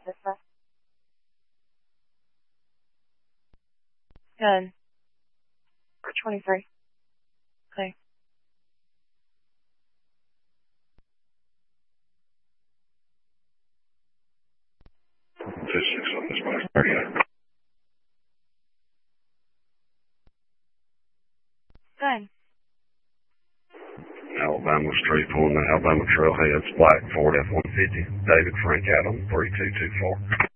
Dispatch. Good. 23. Okay. Just 6 on this bus. 38. Good. Alabama Street pulling the Alabama Trailheads, Black Ford F-150, David Frank Adam, 3224.